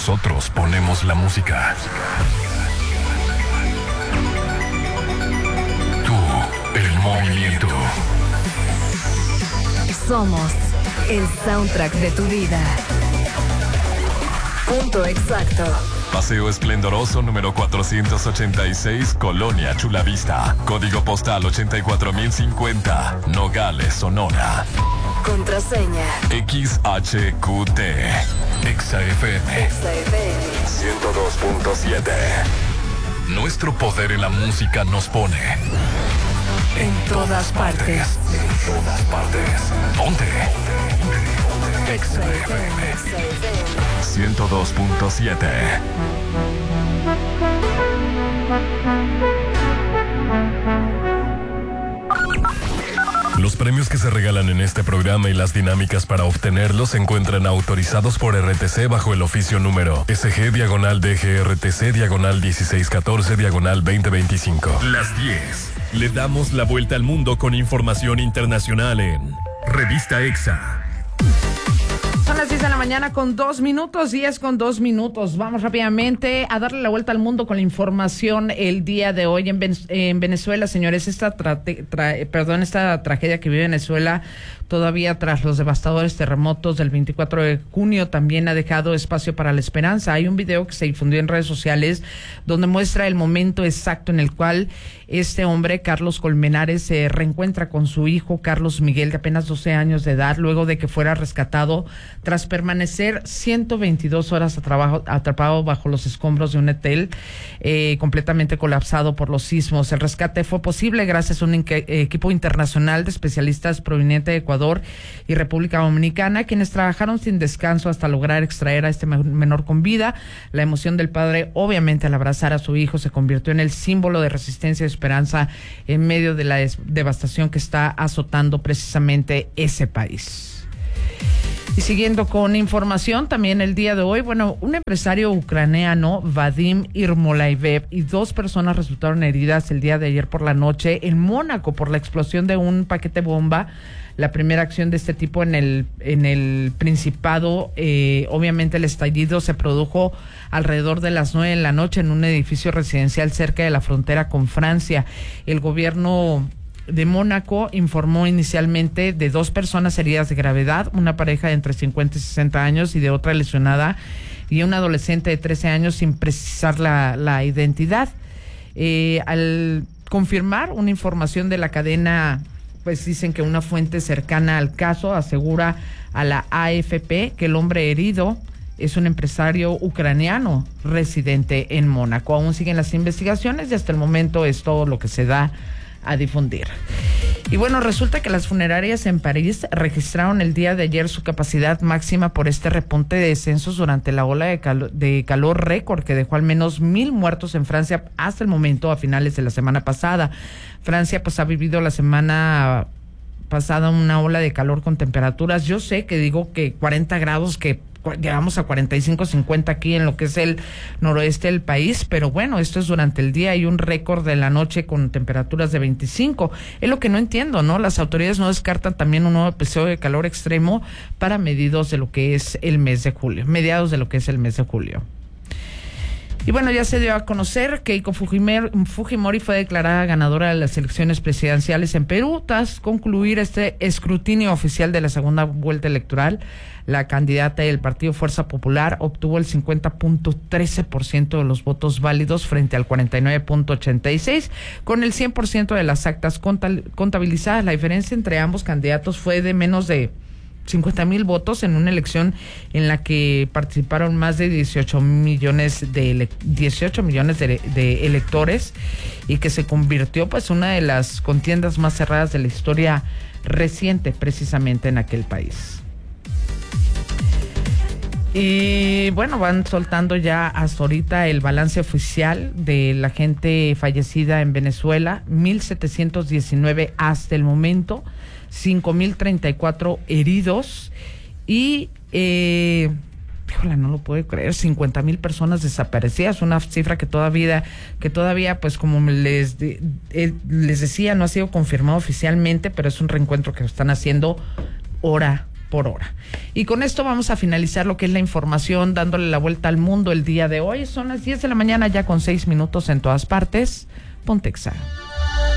Nosotros ponemos la música. Tú, el movimiento. Somos el soundtrack de tu vida. Punto exacto. Paseo Esplendoroso número 486, Colonia Chulavista. Código postal 84050, Nogales, Sonora. Contraseña XHQT. XFM 102.7. Nuestro poder en la música nos pone en todas partes. En todas partes. Ponte. XFM 102.7. Los premios que se regalan en este programa y las dinámicas para obtenerlos se encuentran autorizados por RTC bajo el oficio número SG-DGRTC/1614/2025. Las 10. Le damos la vuelta al mundo con información internacional en Revista EXA. Son las 10 de la mañana con 2 minutos, 10 con 2 minutos. Vamos rápidamente a darle la vuelta al mundo con la información el día de hoy en Venezuela, señores. Esta tragedia que vive Venezuela todavía tras los devastadores terremotos del 24 de junio también ha dejado espacio para la esperanza. Hay un video que se difundió en redes sociales donde muestra el momento exacto en el cual este hombre, Carlos Colmenares, se reencuentra con su hijo, Carlos Miguel, de apenas 12 años de edad, luego de que fuera rescatado tras permanecer 122 horas atrapado bajo los escombros de un hotel completamente colapsado por los sismos. El rescate fue posible gracias a un equipo internacional de especialistas proveniente de Ecuador y República Dominicana, quienes trabajaron sin descanso hasta lograr extraer a este menor con vida. La emoción del padre, obviamente, al abrazar a su hijo, se convirtió en el símbolo de resistencia y esperanza en medio de la devastación que está azotando precisamente ese país. Y siguiendo con información, también el día de hoy, un empresario ucraniano, Vadim Irmolaivev, y 2 personas resultaron heridas el día de ayer por la noche en Mónaco por la explosión de un paquete bomba. La primera acción de este tipo en el Principado. Obviamente el estallido se produjo alrededor de las 9 de la noche en un edificio residencial cerca de la frontera con Francia. El gobierno de Mónaco informó inicialmente de 2 personas heridas de gravedad, una pareja de entre 50 y 60 años y de otra lesionada, y un adolescente de 13 años sin precisar la identidad. Al confirmar una información de la cadena, pues dicen que una fuente cercana al caso asegura a la AFP que el hombre herido es un empresario ucraniano residente en Mónaco. Aún siguen las investigaciones y hasta el momento es todo lo que se da a difundir. Y resulta que las funerarias en París registraron el día de ayer su capacidad máxima por este repunte de descensos durante la ola de calor récord que dejó al menos 1,000 muertos en Francia hasta el momento, a finales de la semana pasada. Francia ha vivido la semana pasada una ola de calor con temperaturas, yo sé que digo que 40 grados, que llegamos a 45, 50 aquí en lo que es el noroeste del país, pero esto es durante el día. Hay un récord de la noche con temperaturas de 25. Es lo que no entiendo, ¿no? Las autoridades no descartan también un nuevo episodio de calor extremo para mediados de lo que es el mes de julio. Y ya se dio a conocer que Keiko Fujimori fue declarada ganadora de las elecciones presidenciales en Perú tras concluir este escrutinio oficial de la segunda vuelta electoral. La candidata del Partido Fuerza Popular obtuvo el 50.13% de los votos válidos frente al 49.86%, con el 100% de las actas contabilizadas. La diferencia entre ambos candidatos fue de menos de 50,000 votos en una elección en la que participaron más de 18 millones de electores, y que se convirtió una de las contiendas más cerradas de la historia reciente precisamente en aquel país. Y van soltando ya hasta ahorita el balance oficial de la gente fallecida en Venezuela: 1,719 hasta el momento, 5,034 heridos y no lo puedo creer, 50,000 personas desaparecidas, una cifra que todavía como les decía, no ha sido confirmado oficialmente, pero es un reencuentro que están haciendo hora por hora. Y con esto vamos a finalizar lo que es la información, dándole la vuelta al mundo el día de hoy. Son las 10 de la mañana ya con 6 minutos en todas partes. Pontexa.